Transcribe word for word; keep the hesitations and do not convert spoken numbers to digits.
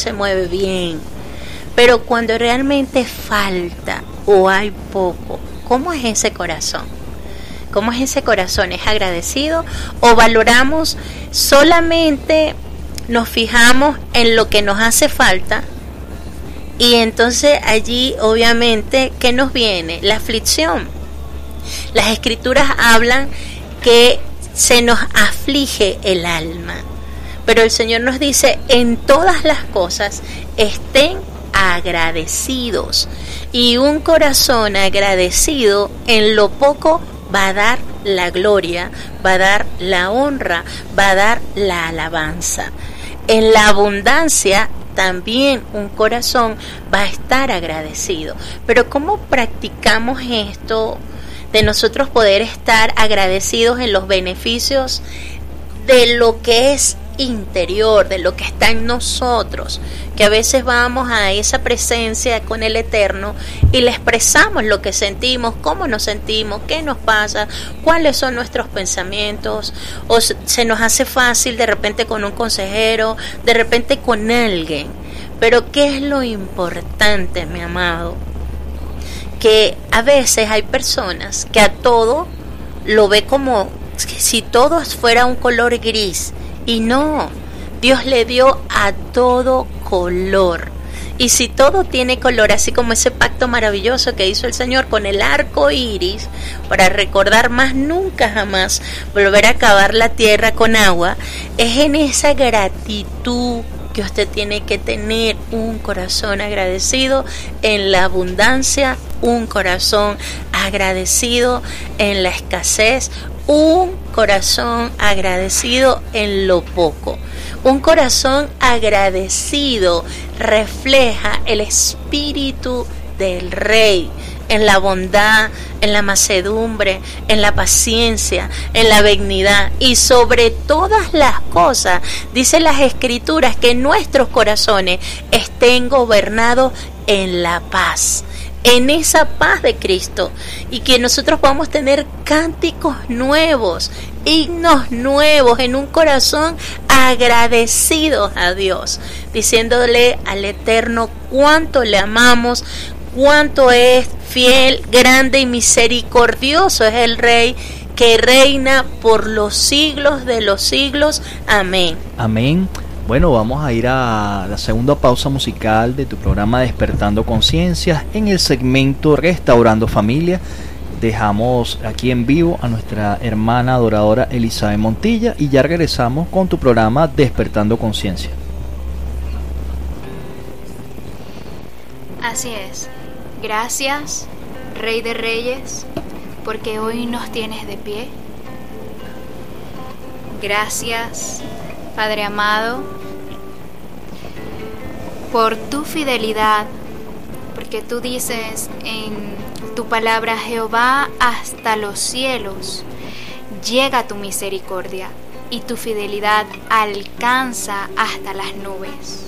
se mueve bien. Pero cuando realmente falta o hay poco, ¿cómo es ese corazón? ¿Cómo es ese corazón? ¿Es agradecido o valoramos solamente, nos fijamos en lo que nos hace falta? Y entonces allí obviamente, ¿qué nos viene? La aflicción. Las escrituras hablan que se nos aflige el alma, pero el Señor nos dice, en todas las cosas estén agradecidos, y un corazón agradecido en lo poco va a dar la gloria, va a dar la honra, va a dar la alabanza. En la abundancia también un corazón va a estar agradecido. Pero ¿cómo practicamos esto de nosotros poder estar agradecidos en los beneficios de lo que es interior, de lo que está en nosotros? Que a veces vamos a esa presencia con el Eterno y le expresamos lo que sentimos, cómo nos sentimos, qué nos pasa, cuáles son nuestros pensamientos, o se nos hace fácil de repente con un consejero, de repente con alguien. Pero ¿qué es lo importante, mi amado? Que a veces hay personas que a todo lo ve como que si todo fuera un color gris, y no, Dios le dio a todo color. Y si todo tiene color, así como ese pacto maravilloso que hizo el Señor con el arco iris, para recordar más nunca jamás volver a acabar la tierra con agua, es en esa gratitud que usted tiene que tener un corazón agradecido en la abundancia, un corazón agradecido en la escasez, un corazón agradecido en lo poco. Un corazón agradecido refleja el espíritu del Rey en la bondad, en la mansedumbre, en la paciencia, en la benignidad, y sobre todas las cosas, dice las Escrituras, que nuestros corazones estén gobernados en la paz, en esa paz de Cristo, y que nosotros podamos tener cánticos nuevos, himnos nuevos, en un corazón agradecidos a Dios, diciéndole al Eterno cuánto le amamos, cuánto es fiel, grande y misericordioso es el Rey que reina por los siglos de los siglos. Amén. Amén. Bueno, vamos a ir a la segunda pausa musical de tu programa Despertando Conciencias en el segmento Restaurando Familia. Dejamos aquí en vivo a nuestra hermana adoradora Elizabeth Montilla y ya regresamos con tu programa Despertando Conciencia. Así es. Gracias, Rey de Reyes, porque hoy nos tienes de pie. Gracias, Padre amado, por tu fidelidad, porque tú dices en tu palabra, Jehová, hasta los cielos llega tu misericordia y tu fidelidad alcanza hasta las nubes.